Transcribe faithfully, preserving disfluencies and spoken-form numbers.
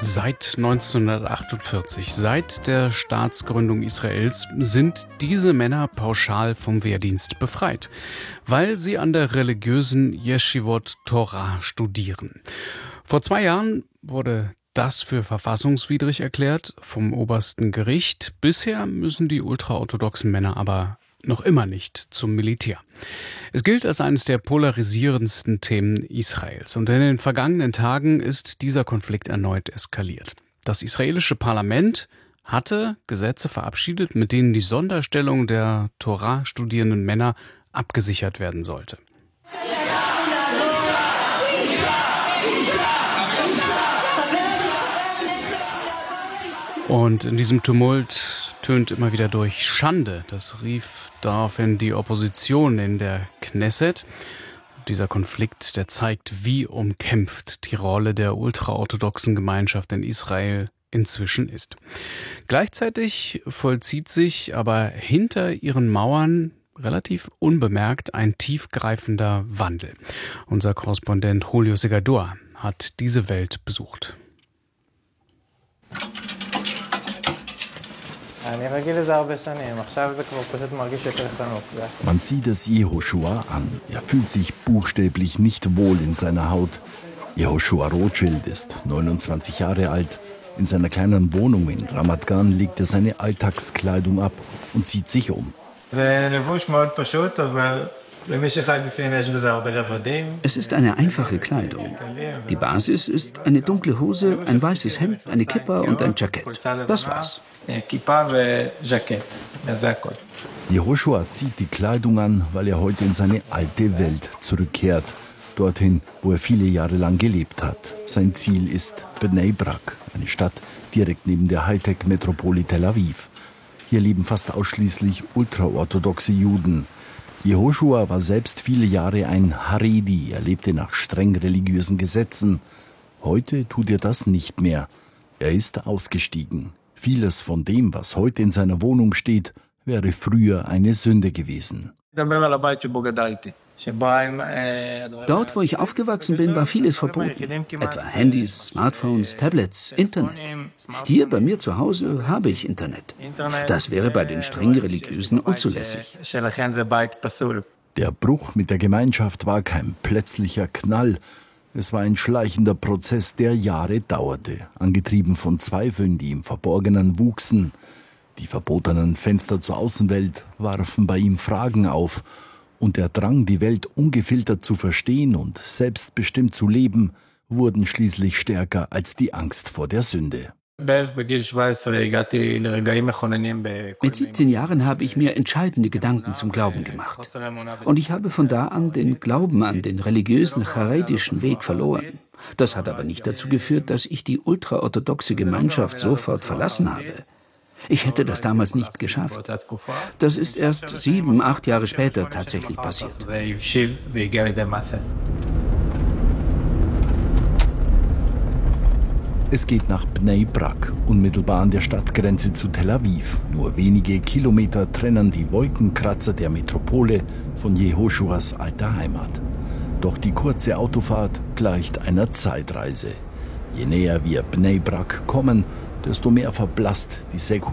Seit neunzehnhundertachtundvierzig, seit der Staatsgründung Israels, sind diese Männer pauschal vom Wehrdienst befreit, weil sie an der religiösen Yeshivot Torah studieren. Vor zwei Jahren wurde das für verfassungswidrig erklärt vom obersten Gericht. Bisher müssen die ultraorthodoxen Männer aber noch immer nicht zum Militär. Es gilt als eines der polarisierendsten Themen Israels. Und in den vergangenen Tagen ist dieser Konflikt erneut eskaliert. Das israelische Parlament hatte Gesetze verabschiedet, mit denen die Sonderstellung der Torah-studierenden Männer abgesichert werden sollte. Und in diesem Tumult tönt immer wieder durch Schande. Das rief daraufhin die Opposition in der Knesset. Dieser Konflikt, der zeigt, wie umkämpft die Rolle der ultraorthodoxen Gemeinschaft in Israel inzwischen ist. Gleichzeitig vollzieht sich aber hinter ihren Mauern relativ unbemerkt ein tiefgreifender Wandel. Unser Korrespondent Julio Segador hat diese Welt besucht. Man sieht es Yehoshua an. Er fühlt sich buchstäblich nicht wohl in seiner Haut. Yehoshua Rothschild ist neunundzwanzig Jahre alt. In seiner kleinen Wohnung in Ramat Gan legt er seine Alltagskleidung ab und zieht sich um. Es ist eine einfache Kleidung. Die Basis ist eine dunkle Hose, ein weißes Hemd, eine Kippa und ein Jackett. Das war's. Yehoshua zieht die Kleidung an, weil er heute in seine alte Welt zurückkehrt. Dorthin, wo er viele Jahre lang gelebt hat. Sein Ziel ist Bnei Brak, eine Stadt direkt neben der Hightech-Metropole Tel Aviv. Hier leben fast ausschließlich ultraorthodoxe Juden. Yehoshua war selbst viele Jahre ein Haredi, er lebte nach streng religiösen Gesetzen. Heute tut er das nicht mehr. Er ist ausgestiegen. Vieles von dem, was heute in seiner Wohnung steht, wäre früher eine Sünde gewesen. Dort, wo ich aufgewachsen bin, war vieles verboten. Etwa Handys, Smartphones, Tablets, Internet. Hier bei mir zu Hause habe ich Internet. Das wäre bei den streng Religiösen unzulässig. Der Bruch mit der Gemeinschaft war kein plötzlicher Knall. Es war ein schleichender Prozess, der Jahre dauerte, angetrieben von Zweifeln, die im Verborgenen wuchsen. Die verbotenen Fenster zur Außenwelt warfen bei ihm Fragen auf. Und der Drang, die Welt ungefiltert zu verstehen und selbstbestimmt zu leben, wurden schließlich stärker als die Angst vor der Sünde. Mit siebzehn Jahren habe ich mir entscheidende Gedanken zum Glauben gemacht. Und ich habe von da an den Glauben an den religiösen charedischen Weg verloren. Das hat aber nicht dazu geführt, dass ich die ultraorthodoxe Gemeinschaft sofort verlassen habe. Ich hätte das damals nicht geschafft. Das ist erst sieben, acht Jahre später tatsächlich passiert. Es geht nach Bnei Brak, unmittelbar an der Stadtgrenze zu Tel Aviv. Nur wenige Kilometer trennen die Wolkenkratzer der Metropole von Yehoshuas alter Heimat. Doch die kurze Autofahrt gleicht einer Zeitreise. Je näher wir Bnei Brak kommen, desto mehr verblasst die